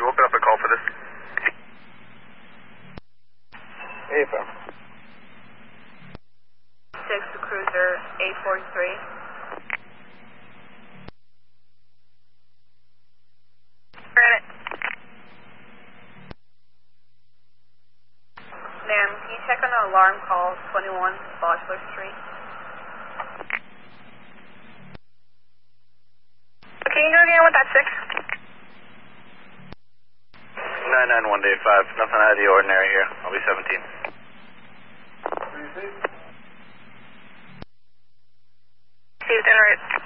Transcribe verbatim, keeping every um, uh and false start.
you open up a call for this? A F M. six Cruiser eight four three. Granite. Ma'am, can you check on the alarm call twenty-one Bosler Street? Can you go again with that six? nine nine one eight five, nothing out of the ordinary here. I'll be seventeen. Received en route.